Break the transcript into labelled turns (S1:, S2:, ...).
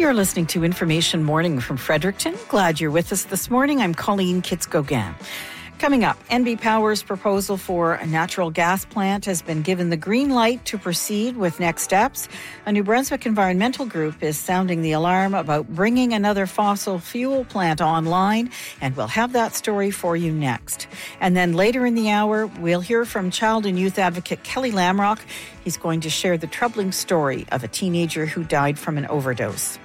S1: You're listening to Information Morning from Fredericton. Glad you're with us this morning. I'm Colleen Kitts-Gauguin. Coming up, NB Power's proposal for a natural gas plant has been given the green light to proceed with next steps. A New Brunswick environmental group is sounding the alarm about bringing another fossil fuel plant online, and we'll have that story for you next. And then later in the hour, we'll hear from child and youth advocate Kelly Lamrock. He's going to share the troubling story of a teenager who died from an overdose.